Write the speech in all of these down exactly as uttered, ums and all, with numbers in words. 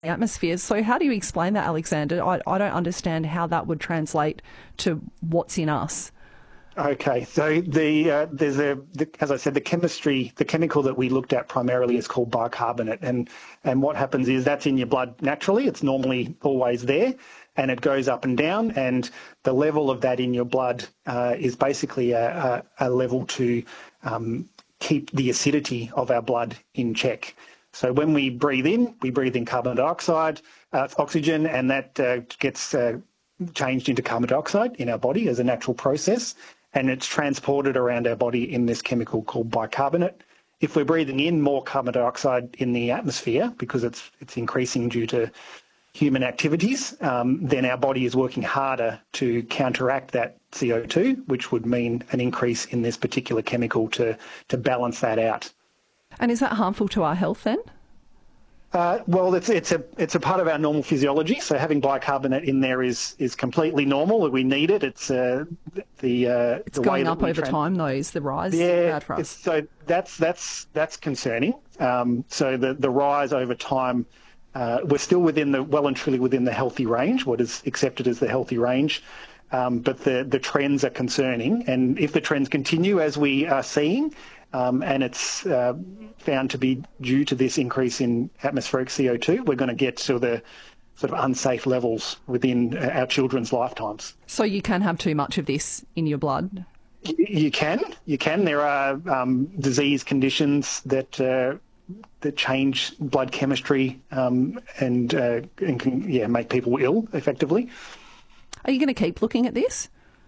the atmosphere. So how do you explain that, Alexander? I, I don't understand how that would translate to what's in us. Okay, so the uh, there's a the, as I said, the chemistry, the chemical that we looked at primarily is called bicarbonate, and and what happens is that's in your blood naturally. It's normally always there, and it goes up and down, and the level of that in your blood uh, is basically a, a, a level to um, keep the acidity of our blood in check. So when we breathe in, we breathe in carbon dioxide, uh, oxygen, and that uh, gets uh, changed into carbon dioxide in our body as a natural process. And it's transported around our body in this chemical called bicarbonate. If we're breathing in more carbon dioxide in the atmosphere, because it's it's increasing due to human activities, um, then our body is working harder to counteract that C O two, which would mean an increase in this particular chemical to, to balance that out. And is that harmful to our health then? Uh, well, it's it's a it's a part of our normal physiology. So having bicarbonate in there is is completely normal. We need it. It's uh, the uh, it's the going way up over time, though. Is the rise yeah, bad for us? So that's that's that's concerning. Um, so the the rise over time, uh, we're still within the well and truly within the healthy range. What is accepted as the healthy range. Um, but the the trends are concerning, and if the trends continue as we are seeing. Um, and it's uh, found to be due to this increase in atmospheric C O two, we're going to get to the sort of unsafe levels within our children's lifetimes. So you can have too much of this in your blood? You can. You can. There are um, disease conditions that uh, that change blood chemistry um, and, uh, and can yeah, make people ill, effectively. Are you going to keep looking at this?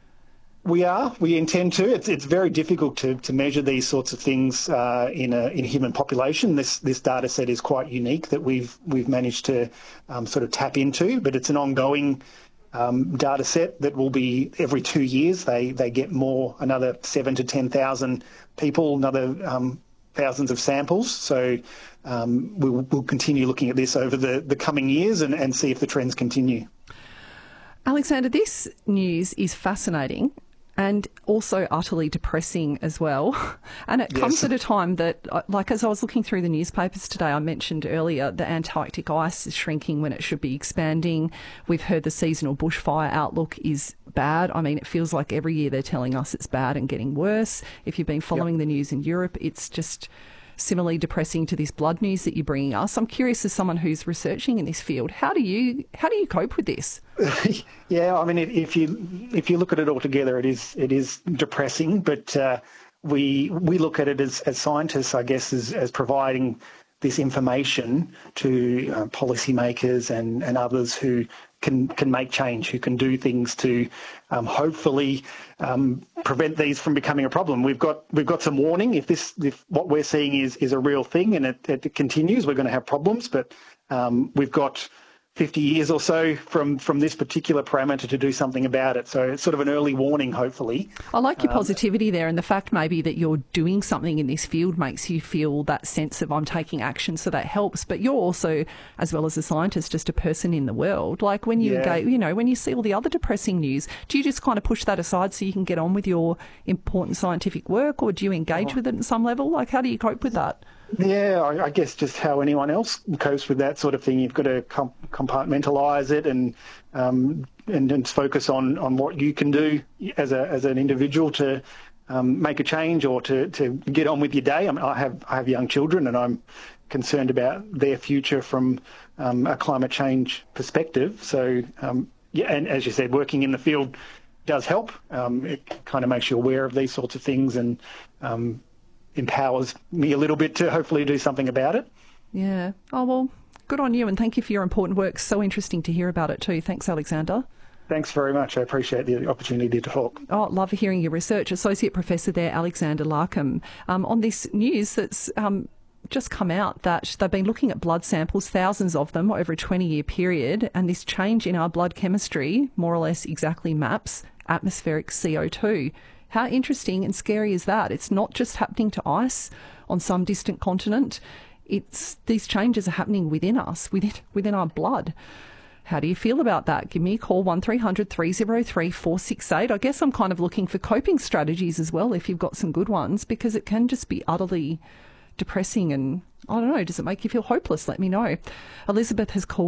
We are. We intend to. It's it's very difficult to, to measure these sorts of things uh, in a in a human population. This this data set is quite unique that we've we've managed to um, sort of tap into, but it's an ongoing um, data set that will be every two years. They they get more, another seven to ten thousand people, another um, thousands of samples. So um, we'll we'll continue looking at this over the, the coming years and, and see if the trends continue. Alexander, this news is fascinating. And also utterly depressing as well. And it yes. comes at a time that, like as I was looking through the newspapers today, I mentioned earlier the Antarctic ice is shrinking when it should be expanding. We've heard the seasonal bushfire outlook is bad. I mean, it feels like every year they're telling us it's bad and getting worse. If you've been following yep. the news in Europe, it's just similarly depressing to this blood news that you're bringing us. I'm curious, as someone who's researching in this field, how do you how do you cope with this? Yeah, I mean, if you if you look at it all together, it is it is depressing. But uh, we we look at it as, as scientists, I guess, as, as providing this information to uh, policymakers and, and others who can can make change, who can do things to um, hopefully um, prevent these from becoming a problem. We've got we've got some warning. If this if what we're seeing is is a real thing and it, it continues, we're going to have problems. But um, we've got fifty years or so from, from this particular parameter to do something about it. So it's sort of an early warning, hopefully. I like your positivity um, there, and the fact maybe that you're doing something in this field makes you feel that sense of I'm taking action, so that helps. But you're also, as well as a scientist, just a person in the world. Like when you yeah. go, you know, when you see all the other depressing news, do you just kind of push that aside so you can get on with your important scientific work, or do you engage oh. with it at some level? Like, how do you cope with that? Yeah, I, I guess just how anyone else copes with that sort of thing. You've got to com- compartmentalise it and, um, and and focus on, on what you can do as a as an individual to um, make a change or to, to get on with your day. I mean, I have I have young children and I'm concerned about their future from um, a climate change perspective. So um, yeah, and as you said, working in the field does help. Um, it kind of makes you aware of these sorts of things and. Um, empowers me a little bit to hopefully do something about it. Yeah. Oh, well, good on you, and thank you for your important work. So interesting to hear about it too. Thanks, Alexander. Thanks very much. I appreciate the opportunity to talk. Oh, love hearing your research. Associate Professor there, Alexander Larkham, um, on this news that's um, just come out that they've been looking at blood samples, thousands of them over a twenty-year period, and this change in our blood chemistry more or less exactly maps atmospheric C O two. How interesting and scary is that? It's not just happening to ice on some distant continent. It's these changes are happening within us, within within our blood. How do you feel about that? Give me a call, one three hundred three oh three four six eight. I guess I'm kind of looking for coping strategies as well, if you've got some good ones, because it can just be utterly depressing and, I don't know, does it make you feel hopeless? Let me know. Elizabeth has called